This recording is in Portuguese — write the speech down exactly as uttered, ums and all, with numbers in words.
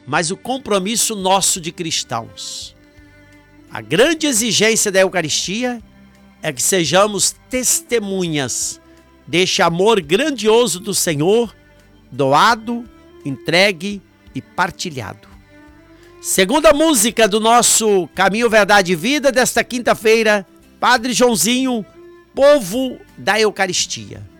mas o compromisso nosso de cristãos. A grande exigência da Eucaristia é que sejamos testemunhas deste amor grandioso do Senhor, doado, entregue e partilhado. Segunda música do nosso Caminho, Verdade e Vida desta quinta-feira, Padre Joãozinho, Povo da Eucaristia.